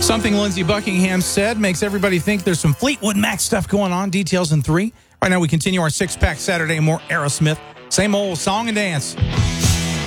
Something Lindsey Buckingham said makes everybody think there's some Fleetwood Mac stuff going on. Details in 3. Right now we continue our six-pack Saturday. More Aerosmith. Same old song and dance.